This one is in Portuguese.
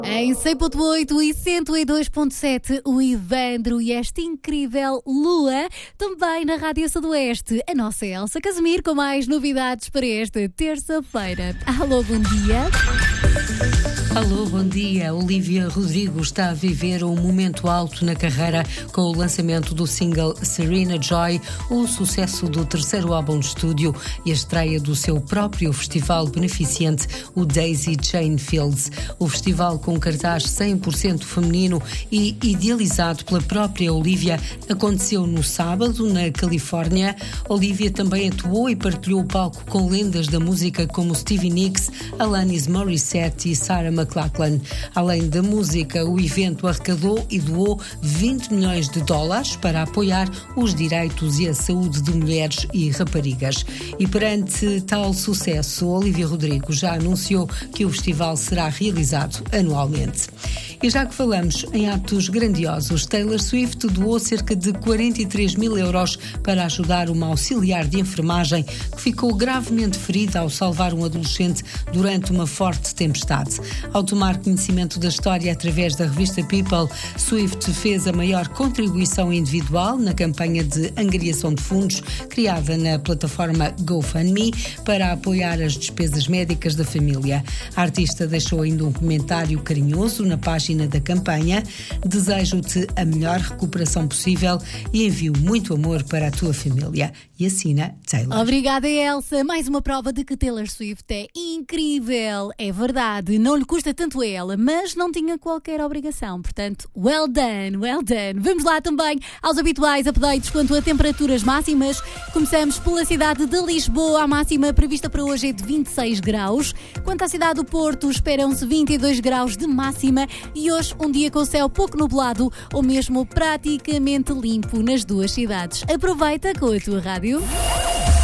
Em 100.8 e 102.7, o Ivandro e esta incrível Lua, também na Rádio Sudoeste. A nossa Elsa Casimiro com mais novidades para esta terça-feira. Alô, bom dia. Alô, bom dia. Olivia Rodrigo está a viver um momento alto na carreira com o lançamento do single Serena Joy, o sucesso do terceiro álbum de estúdio e a estreia do seu próprio festival beneficente, o Daisy Chain Fields. O festival, com cartaz 100% feminino e idealizado pela própria Olivia, aconteceu no sábado, na Califórnia. Olivia também atuou e partilhou o palco com lendas da música como Stevie Nicks, Alanis Morissette e Sarah McLachlan. Além da música, o evento arrecadou e doou 20 milhões de dólares para apoiar os direitos e a saúde de mulheres e raparigas. E perante tal sucesso, Olivia Rodrigo já anunciou que o festival será realizado anualmente. E já que falamos em atos grandiosos, Taylor Swift doou cerca de 43 mil euros para ajudar uma auxiliar de enfermagem que ficou gravemente ferida ao salvar um adolescente durante uma forte tempestade. Ao tomar conhecimento da história através da revista People, Swift fez a maior contribuição individual na campanha de angariação de fundos criada na plataforma GoFundMe para apoiar as despesas médicas da família. A artista deixou ainda um comentário carinhoso na página da campanha: desejo-te a melhor recuperação possível e envio muito amor para a tua família. E assina Taylor. Obrigada, Elsa. Mais uma prova de que Taylor Swift é incrível. É verdade, não lhe custa tanto a ela, mas não tinha qualquer obrigação. Portanto, well done, well done. Vamos lá também aos habituais updates quanto a temperaturas máximas. Começamos pela cidade de Lisboa. A máxima prevista para hoje é de 26 graus. Quanto à cidade do Porto, esperam-se 22 graus de máxima. E hoje um dia com céu pouco nublado ou mesmo praticamente limpo nas duas cidades. Aproveita com a tua rádio.